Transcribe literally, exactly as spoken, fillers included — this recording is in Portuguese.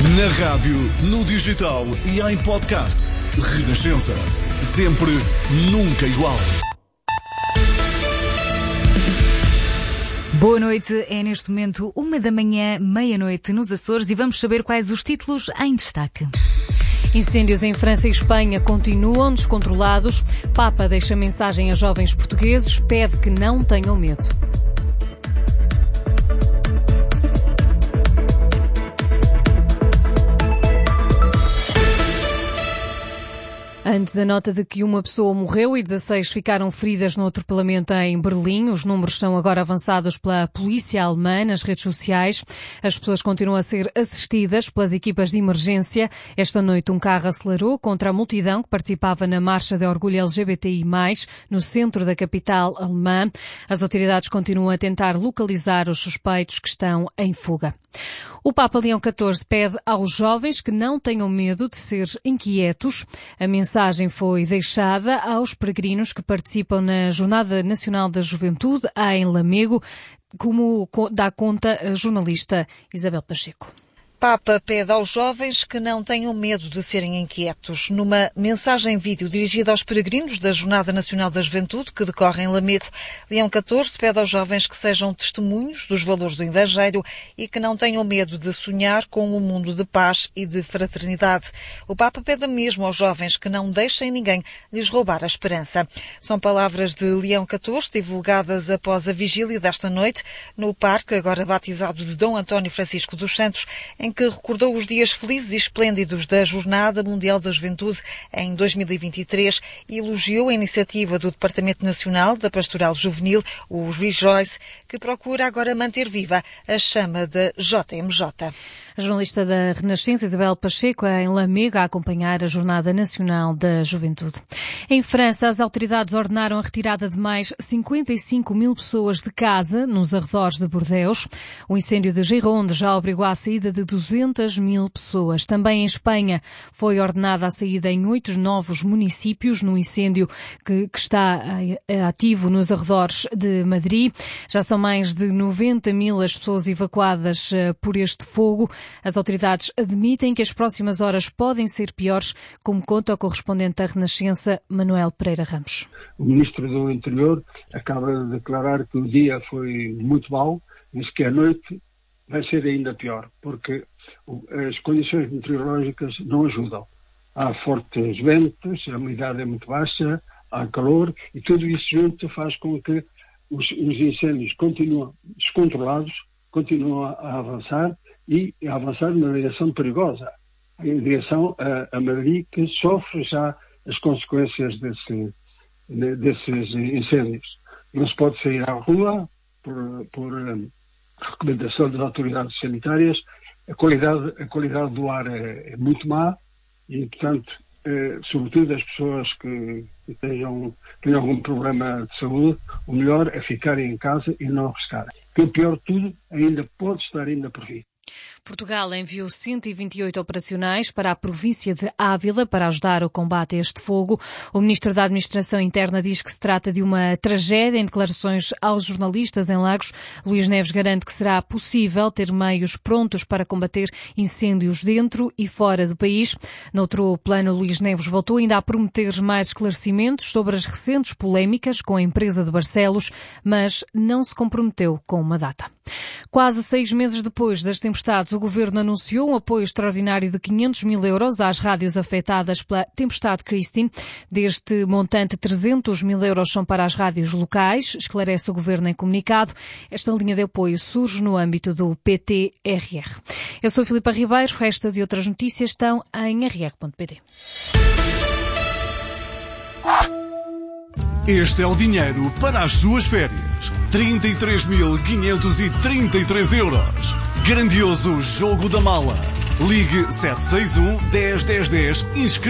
Na rádio, no digital e em podcast. Renascença. Sempre, nunca igual. Boa noite, é neste momento uma da manhã, meia-noite nos Açores e vamos saber quais os títulos em destaque. Incêndios em França e Espanha continuam descontrolados. Papa deixa mensagem a jovens portugueses, pede que não tenham medo. Antes, a nota de que uma pessoa morreu e dezasseis ficaram feridas no atropelamento em Berlim. Os números são agora avançados pela polícia alemã nas redes sociais. As pessoas continuam a ser assistidas pelas equipas de emergência. Esta noite, um carro acelerou contra a multidão que participava na marcha de orgulho L G B T I mais, no centro da capital alemã. As autoridades continuam a tentar localizar os suspeitos que estão em fuga. O Papa Leão catorze pede aos jovens que não tenham medo de ser inquietos. A mensagem foi deixada aos peregrinos que participam na Jornada Nacional da Juventude em Lamego, como dá conta a jornalista Isabel Pacheco. Papa pede aos jovens que não tenham medo de serem inquietos. Numa mensagem em vídeo dirigida aos peregrinos da Jornada Nacional da Juventude, que decorre em Lamego, Leão catorze pede aos jovens que sejam testemunhos dos valores do Evangelho e que não tenham medo de sonhar com um mundo de paz e de fraternidade. O Papa pede mesmo aos jovens que não deixem ninguém lhes roubar a esperança. São palavras de Leão catorze, divulgadas após a vigília desta noite, no parque, agora batizado de Dom António Francisco dos Santos, em que recordou os dias felizes e esplêndidos da Jornada Mundial da Juventude em dois mil e vinte e três e elogiou a iniciativa do Departamento Nacional da Pastoral Juvenil, os Rejoice, que procura agora manter viva a chama da J M J. A jornalista da Renascença, Isabel Pacheco, em Lamego, a acompanhar a Jornada Nacional da Juventude. Em França, as autoridades ordenaram a retirada de mais cinquenta e cinco mil pessoas de casa nos arredores de Bordeaux. O incêndio de Gironde já obrigou à saída de duzentas mil pessoas. Também em Espanha foi ordenada a saída em oito novos municípios no incêndio que, que está ativo nos arredores de Madrid. Já são mais de noventa mil as pessoas evacuadas por este fogo. As autoridades admitem que as próximas horas podem ser piores, como conta o correspondente da Renascença, Manuel Pereira Ramos. O Ministro do Interior acaba de declarar que o dia foi muito mau, mas que a noite vai ser ainda pior, porque as condições meteorológicas não ajudam. Há fortes ventos, a umidade é muito baixa, há calor, e tudo isso junto faz com que os, os incêndios continuem descontrolados, continuam a avançar, e a avançar numa direção perigosa, em direção a, a Madrid, que sofre já as consequências desse, desses incêndios. Não se pode sair à rua por, por um, recomendação das autoridades sanitárias. A qualidade, a qualidade do ar é, é muito má e, portanto, eh, sobretudo as pessoas que, que tenham, tenham algum problema de saúde, o melhor é ficarem em casa e não arriscarem. Porque o pior de tudo ainda pode estar ainda por vir. Portugal enviou cento e vinte e oito operacionais para a província de Ávila para ajudar o combate a este fogo. O Ministro da Administração Interna diz que se trata de uma tragédia. Em declarações aos jornalistas em Lagos, Luís Neves garante que será possível ter meios prontos para combater incêndios dentro e fora do país. Noutro plano, Luís Neves voltou ainda a prometer mais esclarecimentos sobre as recentes polémicas com a empresa de Barcelos, mas não se comprometeu com uma data. Quase seis meses depois das tempestades, o Governo anunciou um apoio extraordinário de quinhentos mil euros às rádios afetadas pela tempestade Christine. Deste montante, trezentos mil euros são para as rádios locais, esclarece o Governo em comunicado. Esta linha de apoio surge no âmbito do P T R R. Eu sou Filipa Ribeiro. Estas e outras notícias estão em r r ponto p t. Este é o dinheiro para as suas férias. trinta e três mil quinhentos e trinta e três euros. Grandioso jogo da mala. Ligue sete seis um, dez, dez, dez. Inscreva